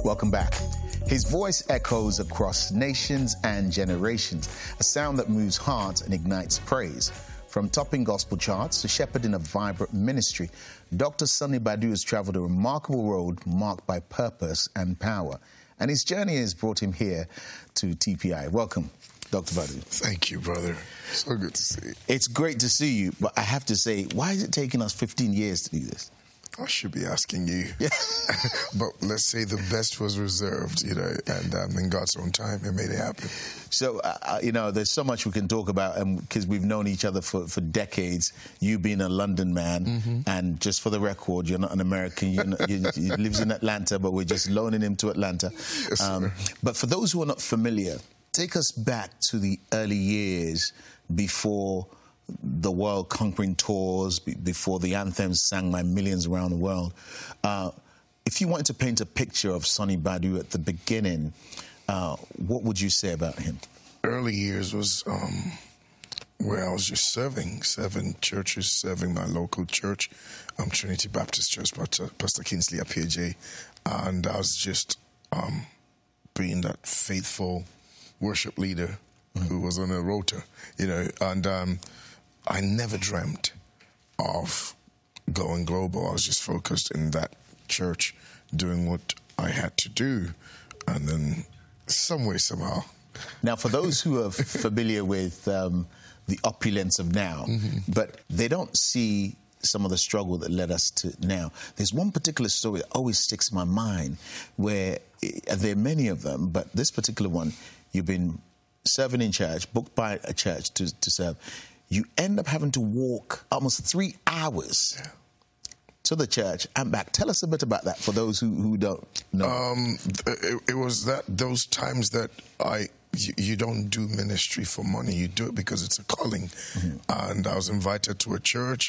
Welcome back. His voice echoes across nations and generations, a sound that moves hearts and ignites praise. From topping gospel charts to shepherding a vibrant ministry, Dr. Sunny Badu has traveled a remarkable road marked by purpose and power. And his journey has brought him here to TPI. Welcome, Dr. Badu. Thank you, brother. So good to see you. It's great to see you, but I have to say, why is it taking us 15 years to do this? I should be asking you. Yeah. But let's say the best was reserved, and in God's own time, it made it happen. So, there's so much we can talk about, because we've known each other for decades. You being a London man, and just for the record, you're not an American. You lives in Atlanta, but we're just loaning him to Atlanta. Yes, sir. But for those who are not familiar, take us back to the early years before the world conquering tours, before the anthems sang by millions around the world. If you wanted to paint a picture of Sunny Badu at the beginning, what would you say about him? Early years was where I was just serving 7 churches, serving my local church, Trinity Baptist Church, Pastor Kingsley Appiaje, and I was just being that faithful worship leader who was on a rota, and I never dreamt of going global. I was just focused in that church, doing what I had to do, and then some way, somehow. Now, for those who are familiar with the opulence of now, but they don't see some of the struggle that led us to now. There's one particular story that always sticks in my mind where there are many of them, but this particular one, you've been serving in church, booked by a church to serve. You end up having to walk almost 3 hours to the church and back. Tell us a bit about that for those who don't know. It was those times that you don't do ministry for money. You do it because it's a calling. And I was invited to a church.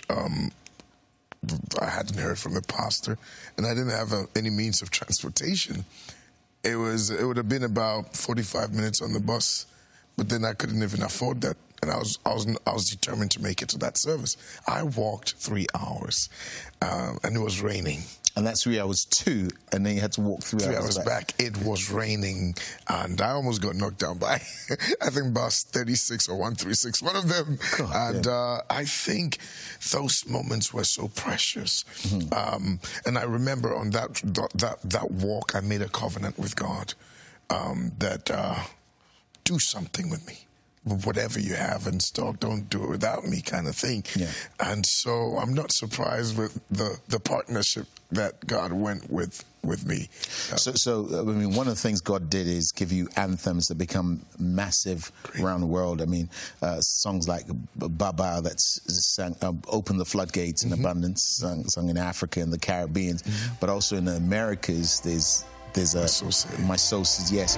I hadn't heard from the pastor, and I didn't have any means of transportation. It would have been about 45 minutes on the bus, but then I couldn't even afford that. And I was determined to make it to that service. I walked 3 hours, and it was raining. And that's 3 hours too, and then you had to walk 3 hours back. 3 hours back. It was raining, and I almost got knocked down by, I think, bus 36 or 136, one of them. God, and I think those moments were so precious. And I remember on that walk, I made a covenant with God that do something with me. Whatever you have in stock, don't do it without me, kind of thing. Yeah. And so I'm not surprised with the partnership that God went with me. So I mean, one of the things God did is give you anthems that become massive around the world. I mean, songs like Baba that's sang, Open the Floodgates in Abundance, sung in Africa and the Caribbean, but also in the Americas, there's My Soul Says Yes.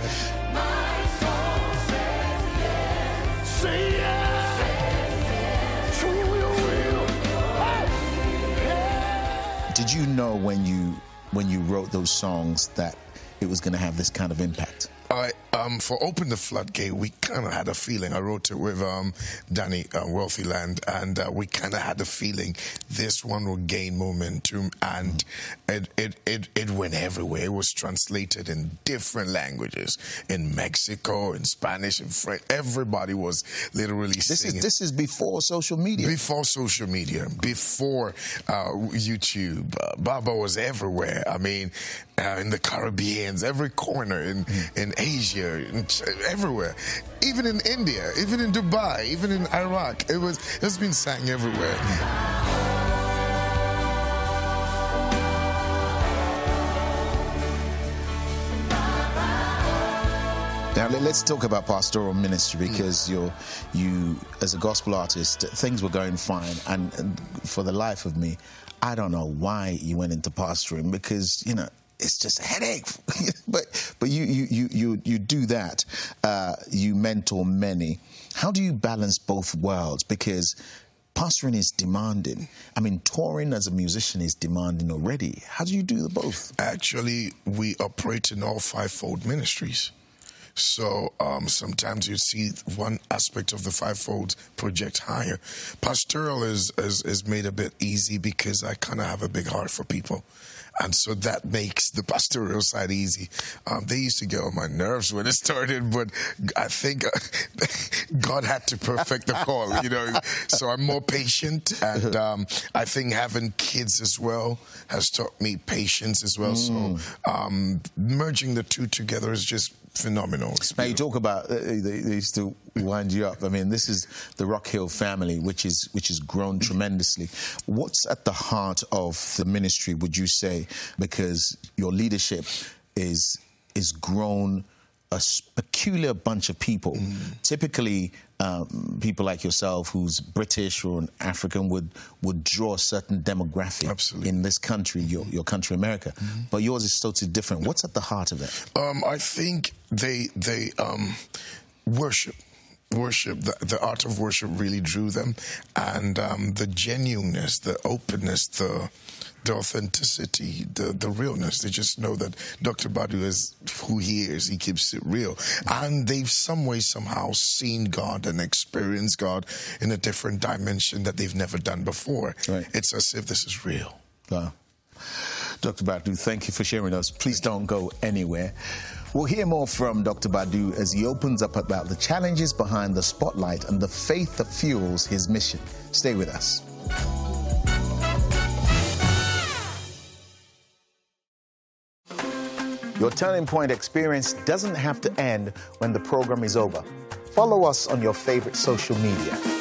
Did you know when you wrote those songs that it was going to have this kind of impact? For Open the Floodgate, we kind of had a feeling. I wrote it with Danny Wealthy Land, and we kind of had the feeling this one will gain momentum, and it went everywhere. It was translated in different languages, in Mexico, in Spanish, in French. Everybody was literally singing. This is before social media. Before social media, before YouTube. Baba was everywhere. I mean, in the Caribbean, every corner, in Asia, everywhere, even in India, even in Dubai, even in Iraq. It's been sang everywhere. Now let's talk about pastoral ministry, because you as a gospel artist, things were going fine, and for the life of me, I don't know why you went into pastoring, because it's just a headache. but you do that. You mentor many. How do you balance both worlds? Because pastoring is demanding. I mean, touring as a musician is demanding already. How do you do the both? Actually, we operate in all fivefold ministries. So sometimes you see one aspect of the fivefold project higher. Pastoral is made a bit easy because I kind of have a big heart for people. And so that makes the pastoral side easy. They used to get on my nerves when it started, but I think God had to perfect the call, So I'm more patient, and I think having kids as well has taught me patience as well. So merging the two together is just phenomenal. Now you talk about they used to wind you up. I mean, this is the Rock Hill family, which has grown tremendously. What's at the heart of the ministry, would you say? Because your leadership is grown a peculiar bunch of people. Typically, people like yourself, who's British or an African, would draw a certain demographic. Absolutely. In this country, your country, America. But yours is totally different. What's at the heart of it? I think they worship. The art of worship really drew them, and the genuineness, the openness, the authenticity, the realness. They just know that Dr. Badu is who he is. He keeps it real. And they've somehow seen God and experienced God in a different dimension that they've never done before. Right. It's as if this is real. Wow. Dr. Badu, thank you for sharing us. Please don't go anywhere. We'll hear more from Dr. Badu as he opens up about the challenges behind the spotlight and the faith that fuels his mission. Stay with us. Your Turning Point experience doesn't have to end when the program is over. Follow us on your favorite social media.